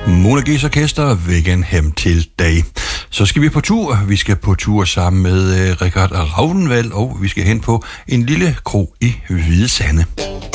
Mona G's Orkester, Vegan Hem til dag. Så skal vi på tur. Vi skal på tur sammen med Richard Ravenvald, og vi skal hen på en lille kro i Hvide Sande.